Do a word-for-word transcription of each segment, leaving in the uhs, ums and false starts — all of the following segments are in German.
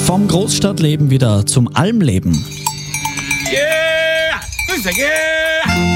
Vom Großstadtleben wieder zum Almleben. Yeah! Yeah!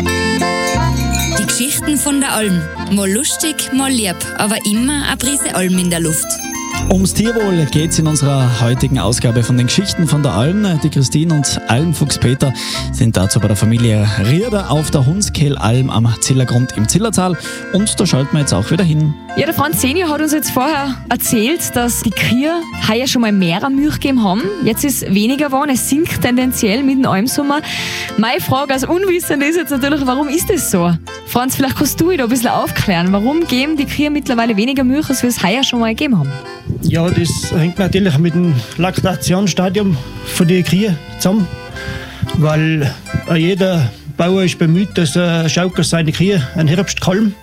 Die Geschichten von der Alm. Mal lustig, mal lieb, aber immer eine Prise Alm in der Luft. Ums Tierwohl geht's in unserer heutigen Ausgabe von den Geschichten von der Alm. Die Christine und Almfuchs Peter sind dazu bei der Familie Rierder auf der Hunskehlalm am Zillergrund im Zillertal. Und da schalten wir jetzt auch wieder hin. Ja, der Franz Senior hat uns jetzt vorher erzählt, dass die Kühe heuer schon mal mehr Milch gegeben haben. Jetzt ist weniger geworden, es sinkt tendenziell mit dem Almsommer. Meine Frage als Unwissende ist jetzt natürlich, warum ist das so? Franz, vielleicht kannst du mich da ein bisschen aufklären. Warum geben die Kühe mittlerweile weniger Milch, als wir es heuer schon mal gegeben haben? Ja, das hängt natürlich mit dem Laktationsstadium von den Kühen zusammen, weil jeder Bauer ist bemüht, dass er schaut, dass seine Kühe einen Herbst kalben.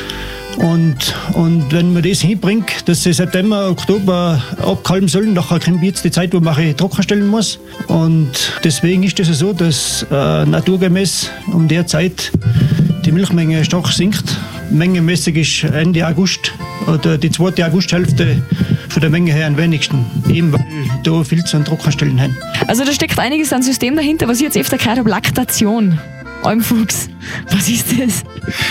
Und, und wenn man das hinbringt, dass sie September, Oktober abkalben sollen, nachher kommt jetzt die Zeit, wo man sie trocken stellen muss. Und deswegen ist es das so, dass äh, naturgemäß um der Zeit die Milchmenge stark sinkt. Mengenmäßig ist Ende August oder die zweite Augusthälfte von der Menge her am wenigsten, eben weil da viel zu Trockenstellen haben. Also da steckt einiges an System dahinter, was ich jetzt öfter gehört habe, Laktation. Almfuchs, was ist das?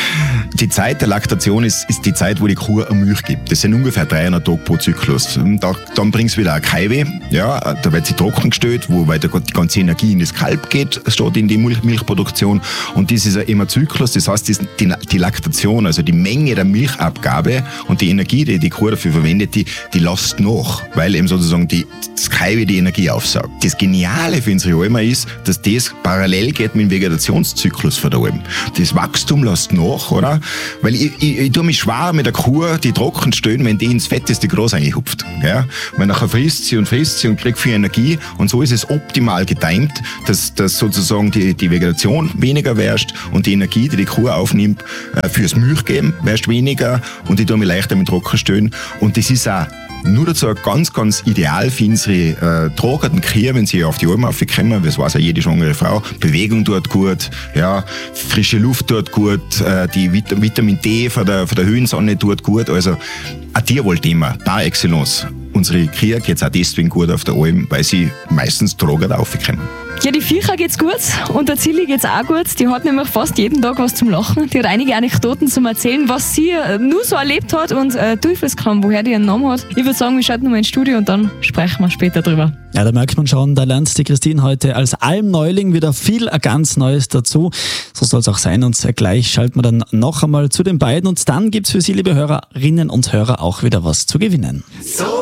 Die Zeit der Laktation ist, ist die Zeit, wo die Kuh eine Milch gibt. Das sind ungefähr dreihundert Tage pro Zyklus. Da, dann bringt es wieder eine Kaiwe, ja, da wird sie trocken gestellt, wo weil die ganze Energie in das Kalb geht, statt in die Milch, Milchproduktion. Und das ist ja immer Zyklus, das heißt, das, die, die Laktation, also die Menge der Milchabgabe und die Energie, die die Kuh dafür verwendet, die, die lässt nach, weil eben sozusagen die, das Kaiwe die Energie aufsaugt. Das Geniale für unsere Alma ist, dass das parallel geht mit dem Vegetationszyklus von der Alm. Das Wachstum lässt nach, oder? Weil ich, ich, ich tue mich schwer mit der Kuh, die trocken stehen, wenn die ins fetteste Gras eingehupft. Ja? Weil nachher frisst sie und frisst sie und kriegt viel Energie. Und so ist es optimal getimt, dass, dass sozusagen die, die Vegetation weniger wäscht und die Energie, die die Kuh aufnimmt, äh, fürs Milchgeben wäscht weniger und ich tue mich leichter mit trocken stehen. Und das ist auch nur dazu ganz, ganz ideal für unsere äh, tragenden Kühe, wenn sie auf die Alm aufkommen, das weiß ja jede schwangere Frau. Bewegung tut gut, ja, frische Luft tut gut, äh, die Vit- Vitamin D von der, von der Höhensonne tut gut. Also ein Tierwohlthema par excellence. Unsere Kühe geht es auch deswegen gut auf der Alm, weil sie meistens tragend aufkommen. Ja, die Viecher geht's gut und der Zilli geht's auch gut. Die hat nämlich fast jeden Tag was zum Lachen. Die hat einige Anekdoten zum Erzählen, was sie äh, nur so erlebt hat und äh, Teufelskram, woher die ihren Namen hat. Ich würde sagen, wir schalten nochmal ins Studio und dann sprechen wir später drüber. Ja, da merkt man schon, da lernt die Christine heute als Almneuling wieder viel ein ganz Neues dazu. So soll es auch sein und gleich schalten wir dann noch einmal zu den beiden und dann gibt's für Sie, liebe Hörerinnen und Hörer, auch wieder was zu gewinnen. So.